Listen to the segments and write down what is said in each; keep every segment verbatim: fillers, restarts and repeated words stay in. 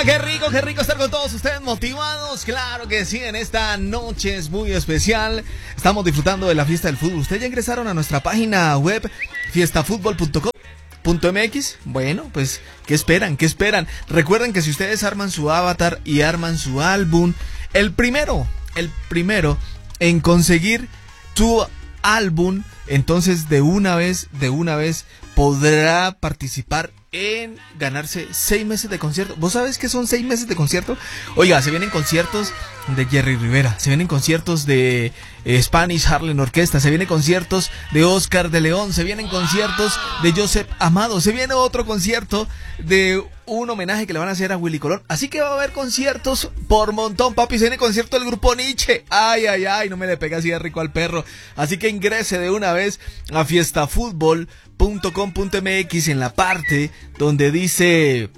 Qué rico, qué rico estar con todos ustedes motivados. Claro que sí, en esta noche es muy especial. Estamos disfrutando de la fiesta del fútbol. Ustedes ya ingresaron a nuestra página web fiesta fútbol punto com punto m x. Bueno, pues, ¿qué esperan? ¿Qué esperan? Recuerden que si ustedes arman su avatar y arman su álbum, el primero, el primero en conseguir su álbum, entonces de una vez, de una vez podrá participar en ganarse seis meses de concierto. ¿Vos sabés qué son seis meses de concierto? Oiga, se vienen conciertos de Jerry Rivera, se vienen conciertos de eh, Spanish Harlem Orquesta, se vienen conciertos de Oscar de León, se vienen conciertos de Joseph Amado, se viene otro concierto de un homenaje que le van a hacer a Willy Colón. Así que va a haber conciertos por montón, papi. Se viene concierto del grupo Nietzsche. Ay, ay, ay, no me le pega así de rico al perro. Así que ingrese de una vez a fiesta fútbol punto com punto m x en la parte donde dice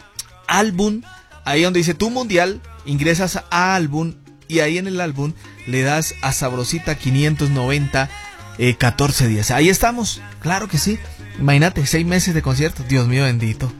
álbum, ahí donde dice tu mundial, ingresas a álbum y ahí en el álbum le das a Sabrosita quinientos noventa eh, catorce días. Ahí estamos, claro que sí. Imagínate, seis meses de concierto, Dios mío bendito.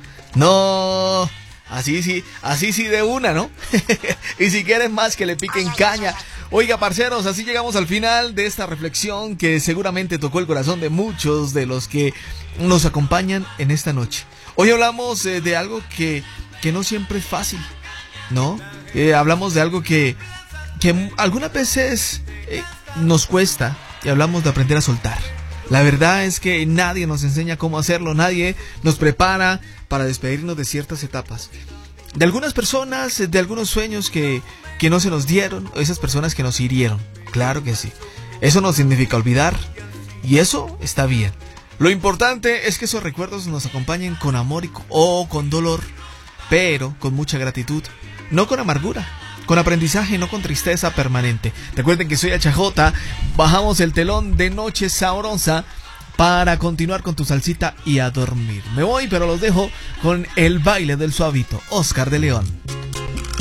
No, así sí, así sí de una, ¿no? Y si quieren más, que le piquen caña. Oiga, parceros, así llegamos al final de esta reflexión que seguramente tocó el corazón de muchos de los que nos acompañan en esta noche. Hoy hablamos eh, de algo que, que no siempre es fácil, ¿no? Eh, hablamos de algo que, que algunas veces eh, nos cuesta, y hablamos de aprender a soltar. La verdad es que nadie nos enseña cómo hacerlo, nadie nos prepara para despedirnos de ciertas etapas. De algunas personas, de algunos sueños que, que no se nos dieron, esas personas que nos hirieron. Claro que sí. Eso no significa olvidar, y eso está bien. Lo importante es que esos recuerdos nos acompañen con amor y, o con dolor, pero con mucha gratitud, no con amargura. Con aprendizaje, no con tristeza permanente. Recuerden que soy H J. Bajamos el telón de Noche Sabrosa para continuar con tu salsita y a dormir. Me voy, pero los dejo con el baile del suavito, Oscar de León.